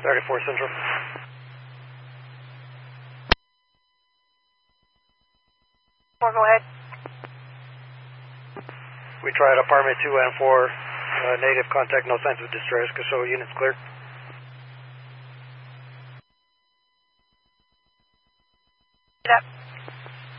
34 Central. Go ahead. We tried apartment 2 and 4, native contact, no signs of distress, Casella units clear. Get up.